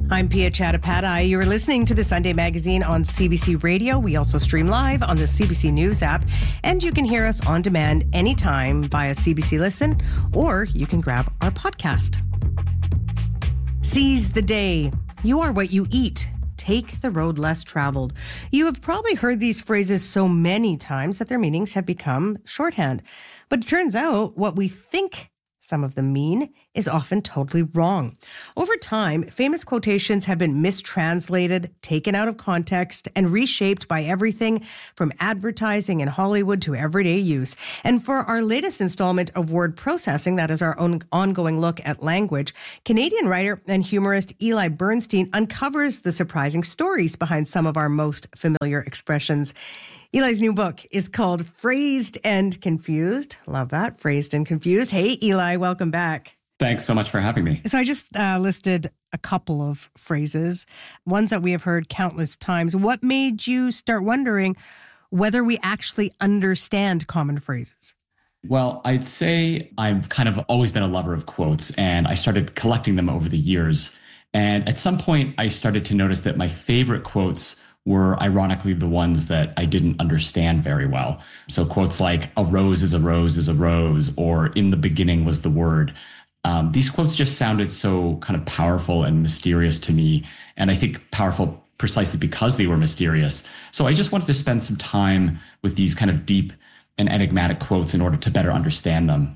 I'm Pia Chattopadhyay. You're listening to the Sunday Magazine on CBC Radio. We also stream live on the CBC News app, and you can hear us on demand anytime via CBC Listen, or you can grab our podcast. Seize the day. You are what you eat. Take the road less traveled. You have probably heard these phrases so many times that their meanings have become shorthand. But it turns out what we think some of them mean is often totally wrong. Over time, famous quotations have been mistranslated, taken out of context, and reshaped by everything from advertising in Hollywood to everyday use. And for our latest installment of Word Processing, that is our own ongoing look at language, Canadian writer and humorist Eli Bernstein uncovers the surprising stories behind some of our most familiar expressions. Eli's new book is called Phrased and Confused. Love that, Phrased and Confused. Hey, Eli, welcome back. Thanks so much for having me. So I just listed a couple of phrases, ones that we have heard countless times. What made you start wondering whether we actually understand common phrases? Well, I'd say I've kind of always been a lover of quotes, and I started collecting them over the years. And at some point, I started to notice that my favorite quotes were ironically the ones that I didn't understand very well. So quotes like, "A rose is a rose is a rose," or "In the beginning was the word." These quotes just sounded so kind of powerful and mysterious to me. And I think powerful precisely because they were mysterious. So I just wanted to spend some time with these kind of deep and enigmatic quotes in order to better understand them.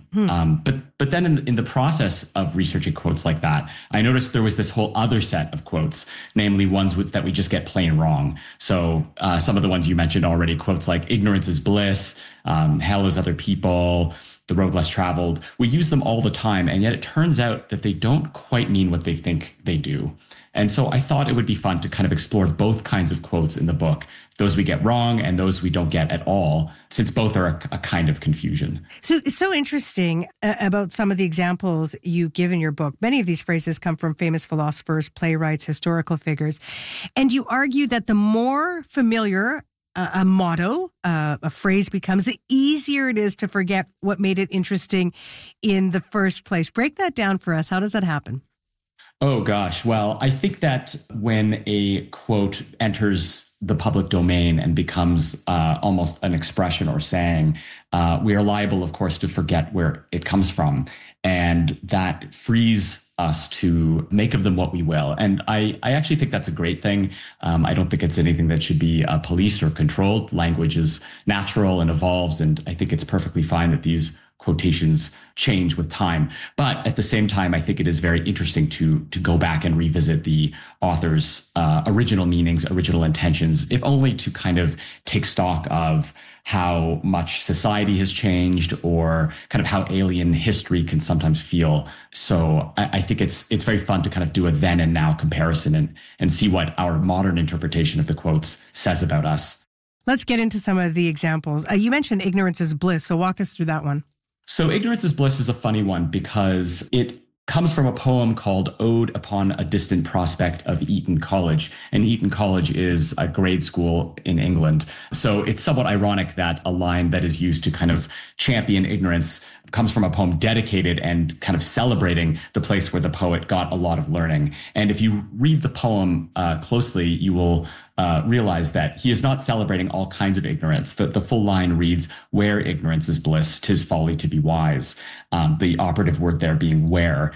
But then in the process of researching quotes like that, I noticed there was this whole other set of quotes, namely ones that we just get plain wrong. So some of the ones you mentioned already, quotes like "ignorance is bliss," "hell is other people," "the road less traveled." We use them all the time, and yet it turns out that they don't quite mean what they think they do. And so I thought it would be fun to kind of explore both kinds of quotes in the book, those we get wrong and those we don't get at all, since both are a kind of confusion. So it's so interesting about some of the examples you give in your book. Many of these phrases come from famous philosophers, playwrights, historical figures. And you argue that the more familiar a motto, a phrase becomes, the easier it is to forget what made it interesting in the first place. Break that down for us. How does that happen? Oh, gosh. Well, I think that when a quote enters the public domain and becomes almost an expression or saying, we are liable, of course, to forget where it comes from. And that frees us to make of them what we will. And I actually think that's a great thing. I don't think it's anything that should be policed or controlled. Language is natural and evolves. And I think it's perfectly fine that these quotations change with time. But at the same time, I think it is very interesting to go back and revisit the author's original meanings, original intentions, if only to kind of take stock of how much society has changed or kind of how alien history can sometimes feel. So I think it's very fun to kind of do a then and now comparison and see what our modern interpretation of the quotes says about us. Let's get into some of the examples. You mentioned ignorance is bliss, so walk us through that one. So "ignorance is bliss" is a funny one because it comes from a poem called "Ode Upon a Distant Prospect of Eton College." And Eton College is a grade school in England. So it's somewhat ironic that a line that is used to kind of champion ignorance comes from a poem dedicated and kind of celebrating the place where the poet got a lot of learning. And if you read the poem closely, you will realize that he is not celebrating all kinds of ignorance. The full line reads, "Where ignorance is bliss, 'tis folly to be wise." The operative word there being where.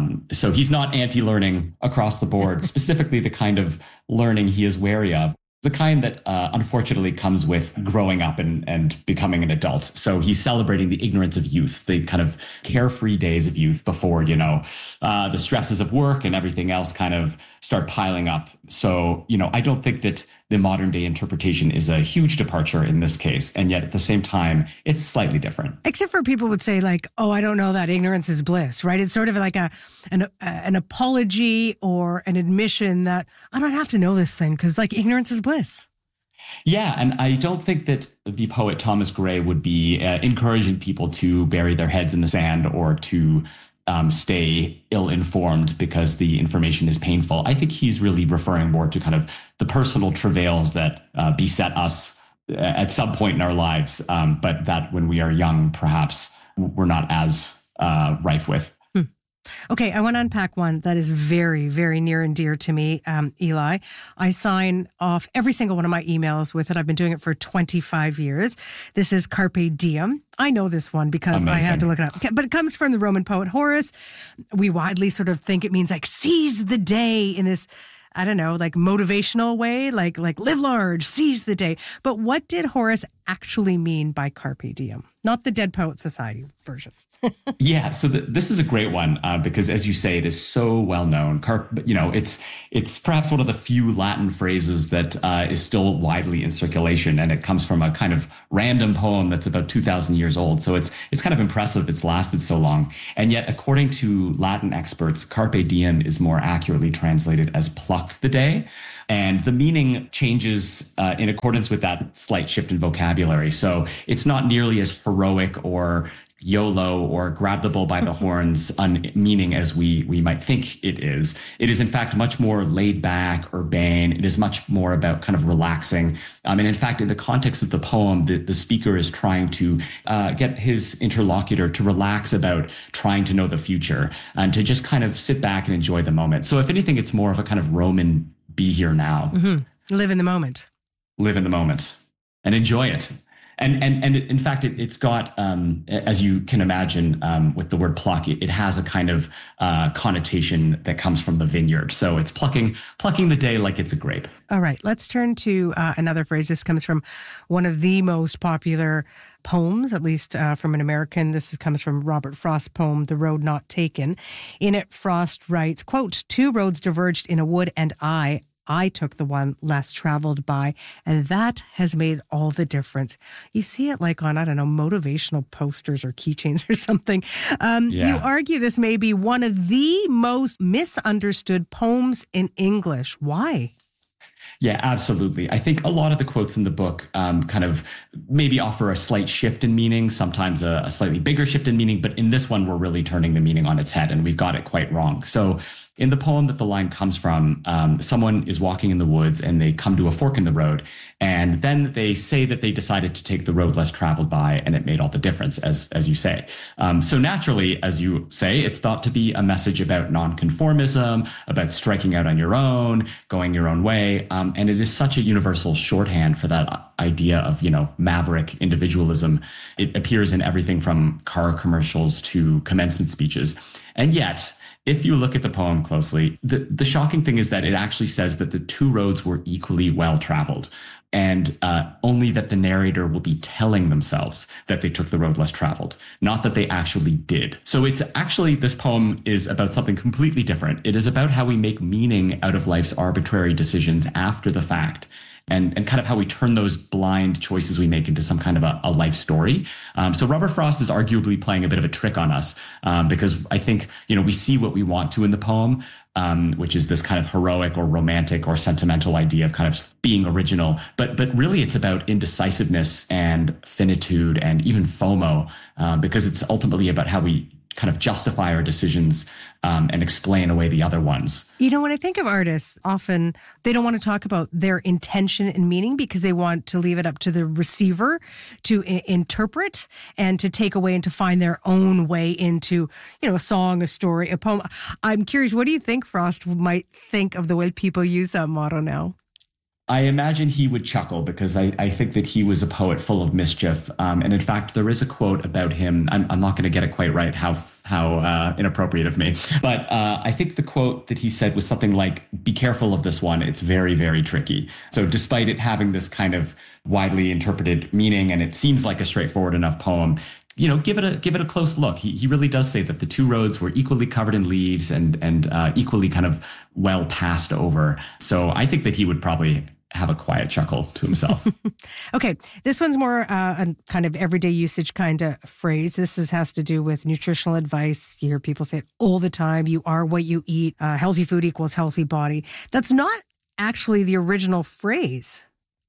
So he's not anti-learning across the board, specifically the kind of learning he is wary of. The kind that unfortunately comes with growing up and becoming an adult. So he's celebrating the ignorance of youth, the kind of carefree days of youth before, the stresses of work and everything else kind of start piling up. So, I don't think that the modern day interpretation is a huge departure in this case. And yet at the same time, it's slightly different. Except for people would say like, oh, I don't know that ignorance is bliss, right? It's sort of like an apology or an admission that I don't have to know this thing because like ignorance is bliss. Yeah, and I don't think that the poet Thomas Gray would be encouraging people to bury their heads in the sand or to stay ill-informed because the information is painful. I think he's really referring more to kind of the personal travails that beset us at some point in our lives, but that when we are young, perhaps we're not as rife with. Okay, I want to unpack one that is very, very near and dear to me, Eli. I sign off every single one of my emails with it. I've been doing it for 25 years. This is Carpe Diem. I know this one because I had to look it up. But it comes from the Roman poet Horace. We widely sort of think it means like seize the day in this, I don't know, like motivational way, like live large, seize the day. But what did Horace actually mean by Carpe Diem? Not the Dead Poet Society version. Yeah, so this is a great one because, as you say, it is so well known. It's perhaps one of the few Latin phrases that is still widely in circulation, and it comes from a kind of random poem that's about 2,000 years old. So it's kind of impressive it's lasted so long. And yet, according to Latin experts, carpe diem is more accurately translated as "pluck the day," and the meaning changes in accordance with that slight shift in vocabulary. So it's not nearly as heroic or YOLO or grab the bull by the horns meaning as we might think it is. It is in fact much more laid back, urbane. It is much more about kind of relaxing. And in fact, in the context of the poem, the speaker is trying to get his interlocutor to relax about trying to know the future and to just kind of sit back and enjoy the moment. So if anything, it's more of a kind of Roman be here now. Mm-hmm. Live in the moment. Live in the moment and enjoy it. And in fact, it's got, as you can imagine, with the word pluck, it has a kind of connotation that comes from the vineyard. So it's plucking the day like it's a grape. All right, let's turn to another phrase. This comes from one of the most popular poems, at least from an American. This comes from Robert Frost's poem, The Road Not Taken. In it, Frost writes, quote, "Two roads diverged in a wood and I took the one less traveled by, and that has made all the difference." You see it like on, I don't know, motivational posters or keychains or something. You argue this may be one of the most misunderstood poems in English. Why? Yeah, absolutely. I think a lot of the quotes in the book kind of maybe offer a slight shift in meaning, sometimes a slightly bigger shift in meaning. But in this one, we're really turning the meaning on its head, and we've got it quite wrong. So in the poem that the line comes from, someone is walking in the woods and they come to a fork in the road. And then they say that they decided to take the road less traveled by, and it made all the difference, as you say. So naturally, as you say, it's thought to be a message about nonconformism, about striking out on your own, going your own way. And it is such a universal shorthand for that idea of, maverick individualism. It appears in everything from car commercials to commencement speeches. And yet, if you look at the poem closely, the shocking thing is that it actually says that the two roads were equally well traveled, and only that the narrator will be telling themselves that they took the road less traveled, not that they actually did. So it's actually, this poem is about something completely different. It is about how we make meaning out of life's arbitrary decisions after the fact. And kind of how we turn those blind choices we make into some kind of a life story. So Robert Frost is arguably playing a bit of a trick on us because I think, we see what we want to in the poem, which is this kind of heroic or romantic or sentimental idea of kind of being original. But really it's about indecisiveness and finitude and even FOMO because it's ultimately about how we kind of justify our decisions and explain away the other ones. When I think of artists, often they don't want to talk about their intention and meaning because they want to leave it up to the receiver to interpret and to take away and to find their own way into, a song, a story, a poem. I'm curious, what do you think Frost might think of the way people use that motto now? I imagine he would chuckle because I think that he was a poet full of mischief. And in fact, there is a quote about him. I'm not going to get it quite right, how inappropriate of me. But I think the quote that he said was something like, "Be careful of this one. It's very, very tricky." So despite it having this kind of widely interpreted meaning, and it seems like a straightforward enough poem, give it a close look. He really does say that the two roads were equally covered in leaves and equally kind of well passed over. So I think that he would probably have a quiet chuckle to himself. Okay, this one's more a kind of everyday usage kind of phrase. This has to do with nutritional advice. You hear people say it all the time. You are what you eat. Healthy food equals healthy body. That's not actually the original phrase.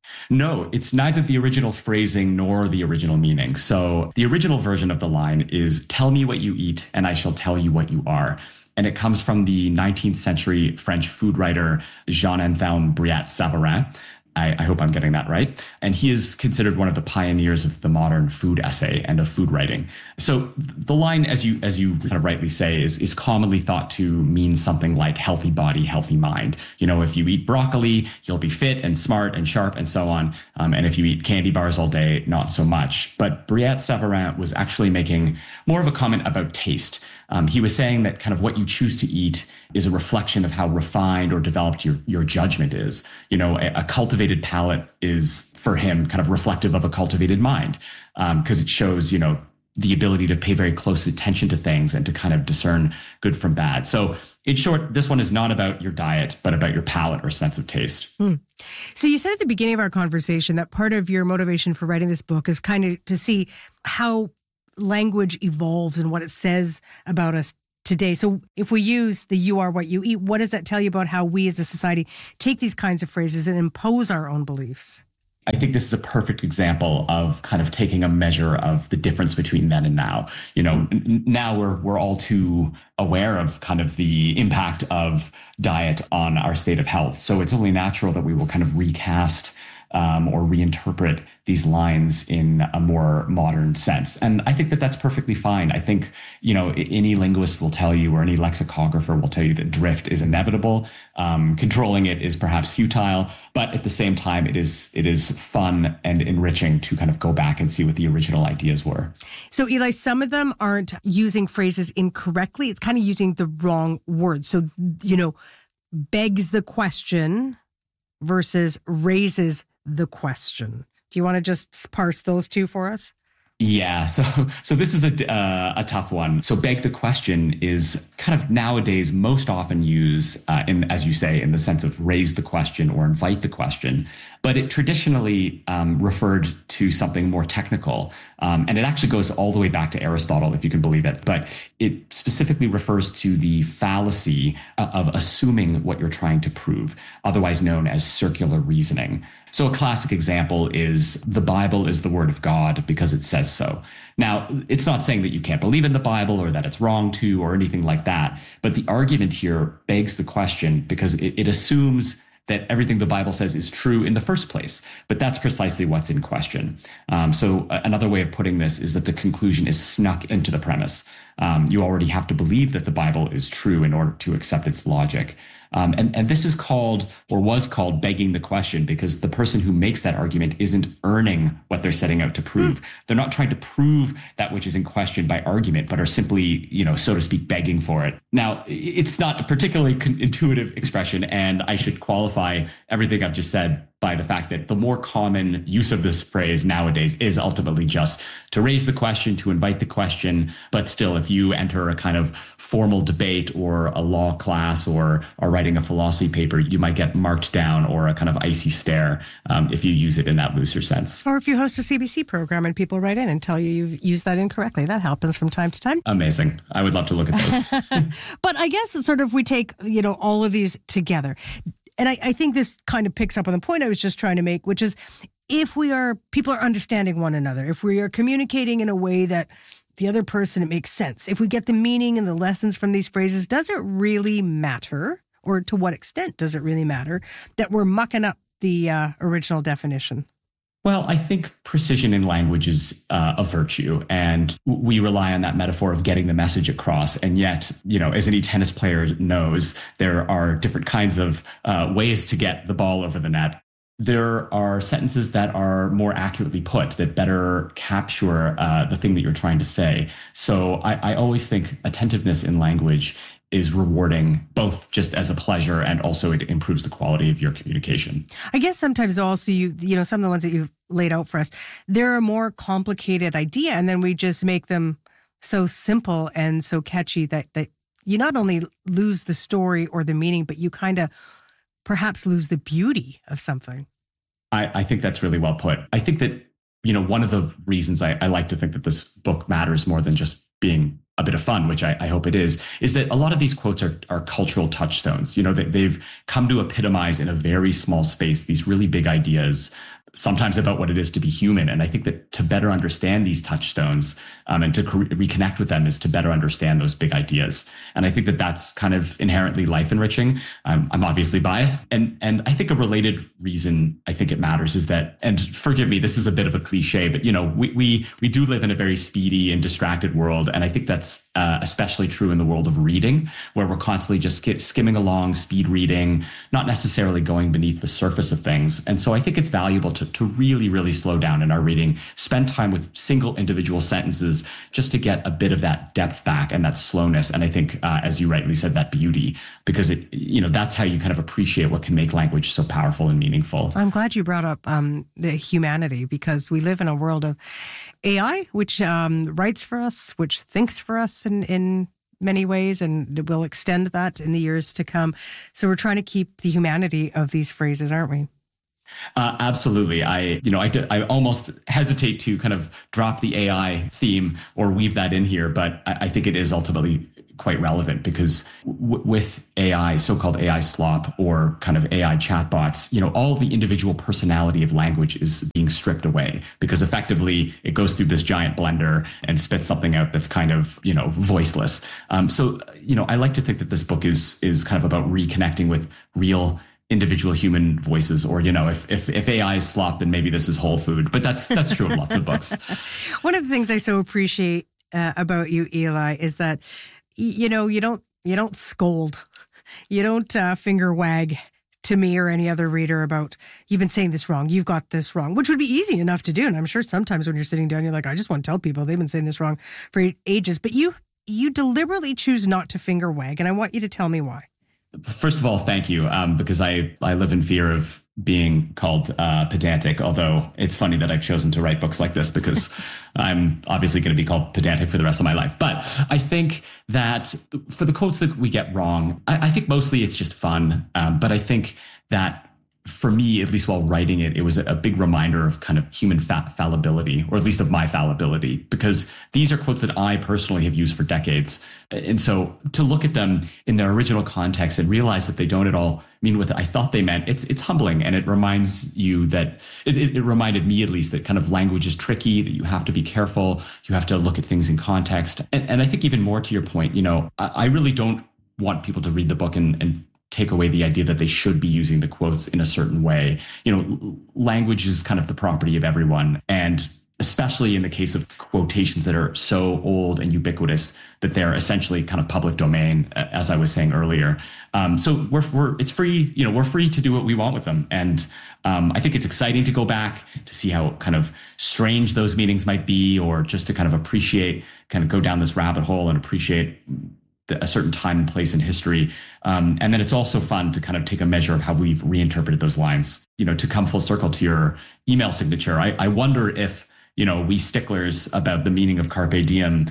No, it's neither the original phrasing nor the original meaning. So the original version of the line is, "Tell me what you eat and I shall tell you what you are." And it comes from the 19th century French food writer Jean-Antoine Brillat-Savarin. I hope I'm getting that right. And he is considered one of the pioneers of the modern food essay and of food writing. So the line, as you kind of rightly say, is commonly thought to mean something like healthy body, healthy mind. If you eat broccoli, you'll be fit and smart and sharp and so on. And if you eat candy bars all day, not so much. But Brillat-Savarin was actually making more of a comment about taste. He was saying that kind of what you choose to eat is a reflection of how refined or developed your judgment is. A cultivated palate is, for him, kind of reflective of a cultivated mind, because it shows, the ability to pay very close attention to things and to kind of discern good from bad. So in short, this one is not about your diet, but about your palate or sense of taste. So you said at the beginning of our conversation that part of your motivation for writing this book is kind of to see how language evolves and what it says about us today. So if we use the "you are what you eat," what does that tell you about how we as a society take these kinds of phrases and impose our own beliefs? I think this is a perfect example of kind of taking a measure of the difference between then and now. Now we're all too aware of kind of the impact of diet on our state of health. So it's only natural that we will kind of recast or reinterpret these lines in a more modern sense. And I think that that's perfectly fine. I think, any linguist will tell you, or any lexicographer will tell you, that drift is inevitable. Controlling it is perhaps futile, but at the same time, it is fun and enriching to kind of go back and see what the original ideas were. So Eli, some of them aren't using phrases incorrectly. It's kind of using the wrong words. So, begs the question versus raises the question. Do you want to just parse those two for us? Yeah, so this is a tough one. So beg the question is kind of nowadays most often used in, as you say, in the sense of raise the question or invite the question, but it traditionally referred to something more technical. And it actually goes all the way back to Aristotle, if you can believe it. But it specifically refers to the fallacy of assuming what you're trying to prove, otherwise known as circular reasoning. So a classic example is the Bible is the word of God because it says so. Now, it's not saying that you can't believe in the Bible or that it's wrong to or anything like that. But the argument here begs the question because it assumes that everything the Bible says is true in the first place. But that's precisely what's in question. So another way of putting this is that the conclusion is snuck into the premise. You already have to believe that the Bible is true in order to accept its logic. And this is called, or was called, begging the question, because the person who makes that argument isn't earning what they're setting out to prove. They're not trying to prove that which is in question by argument, but are simply, so to speak, begging for it. Now, it's not a particularly intuitive expression, and I should qualify everything I've just said by the fact that the more common use of this phrase nowadays is ultimately just to raise the question, to invite the question. But still, if you enter a kind of formal debate or a law class or are writing a philosophy paper, you might get marked down or a kind of icy stare if you use it in that looser sense. Or if you host a CBC program and people write in and tell you you've used that incorrectly. That happens from time to time. Amazing. I would love to look at those. But I guess it's sort of, we take, all of these together. And I think this kind of picks up on the point I was just trying to make, which is if people are understanding one another, if we are communicating in a way that the other person, it makes sense. If we get the meaning and the lessons from these phrases, does it really matter? Or to what extent does it really matter that we're mucking up the original definition? Well, I think precision in language is a virtue, and we rely on that metaphor of getting the message across. And yet, as any tennis player knows, there are different kinds of ways to get the ball over the net. There are sentences that are more accurately put, that better capture the thing that you're trying to say. So I always think attentiveness in language is rewarding, both just as a pleasure and also it improves the quality of your communication. I guess sometimes also some of the ones that you've laid out for us, they're a more complicated idea, and then we just make them so simple and so catchy that you not only lose the story or the meaning, but you kind of perhaps lose the beauty of something. I think that's really well put. I think that, one of the reasons I like to think that this book matters more than just being a bit of fun, which I hope it is that a lot of these quotes are cultural touchstones. They've come to epitomize in a very small space these really big ideas sometimes about what it is to be human. And I think that to better understand these touchstones and to reconnect with them is to better understand those big ideas. And I think that that's kind of inherently life enriching. I'm obviously biased. And I think a related reason I think it matters is that, and forgive me, this is a bit of a cliche, but we do live in a very speedy and distracted world. And I think that's especially true in the world of reading, where we're constantly just skimming along, speed reading, not necessarily going beneath the surface of things. And so I think it's valuable to really, really slow down in our reading, spend time with single individual sentences just to get a bit of that depth back and that slowness. And I think, as you rightly said, that beauty, because that's how you kind of appreciate what can make language so powerful and meaningful. I'm glad you brought up the humanity, because we live in a world of AI, which writes for us, which thinks for us in many ways, and we'll extend that in the years to come. So we're trying to keep the humanity of these phrases, aren't we? Absolutely. I almost hesitate to kind of drop the AI theme or weave that in here, but I think it is ultimately quite relevant, because with AI, so-called AI slop or kind of AI chatbots, all of the individual personality of language is being stripped away, because effectively it goes through this giant blender and spits something out that's kind of, voiceless. So I like to think that this book is kind of about reconnecting with real individual human voices, or if AI is slop, then maybe this is whole food. But that's true of lots of books. One of the things I so appreciate about you, Eli, is that you don't scold, you don't finger wag to me or any other reader about, you've been saying this wrong, you've got this wrong, which would be easy enough to do. And I'm sure sometimes when you're sitting down, you're like, I just want to tell people they've been saying this wrong for ages. But you deliberately choose not to finger wag, and I want you to tell me why. First of all, thank you, because I live in fear of being called pedantic, although it's funny that I've chosen to write books like this, because I'm obviously going to be called pedantic for the rest of my life. But I think that for the quotes that we get wrong, I think mostly it's just fun. But I think that for me, at least while writing it, it was a big reminder of kind of human fallibility, or at least of my fallibility, because these are quotes that I personally have used for decades. And so to look at them in their original context and realize that they don't at all mean what I thought they meant, it's humbling. And it reminds you that, it reminded me at least, that kind of language is tricky, that you have to be careful, you have to look at things in context. And I think even more to your point, I really don't want people to read the book and take away the idea that they should be using the quotes in a certain way. Language is kind of the property of everyone. And especially in the case of quotations that are so old and ubiquitous that they're essentially kind of public domain, as I was saying earlier. So it's free, we're free to do what we want with them. And I think it's exciting to go back to see how kind of strange those meanings might be, or just to kind of appreciate, kind of go down this rabbit hole and appreciate a certain time and place in history. And then it's also fun to kind of take a measure of how we've reinterpreted those lines. To come full circle to your email signature, I wonder if, we sticklers about the meaning of carpe diem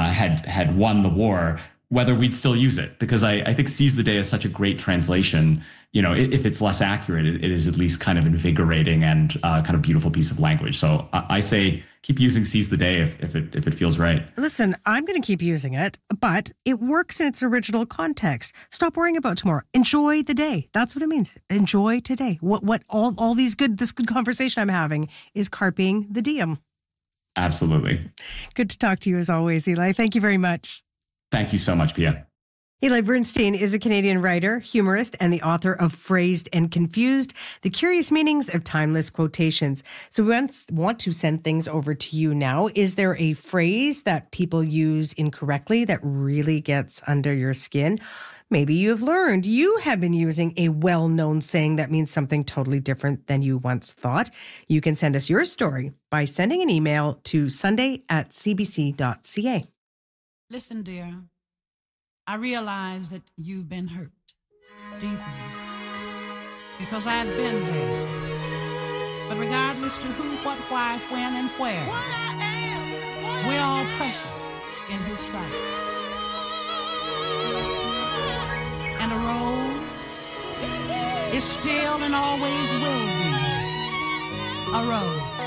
had won the war, whether we'd still use it. Because I think seize the day is such a great translation. If it's less accurate, it is at least kind of invigorating and kind of beautiful piece of language. So I say keep using seize the day if it feels right. Listen, I'm going to keep using it, but it works in its original context. Stop worrying about tomorrow. Enjoy the day. That's what it means. Enjoy today. What all this good conversation I'm having is carping the diem. Absolutely. Good to talk to you as always, Eli. Thank you very much. Thank you so much, Pia. Eli Bernstein is a Canadian writer, humorist, and the author of Phrased and Confused, The Curious Meanings of Timeless Quotations. So we want to send things over to you now. Is there a phrase that people use incorrectly that really gets under your skin? Maybe you have learned you have been using a well-known saying that means something totally different than you once thought. You can send us your story by sending an email to sunday@cbc.ca. Listen, dear, I realize that you've been hurt deeply because I've been there. But regardless to who, what, why, when, and where, we're all precious in His sight. And a rose is still and always will be a rose.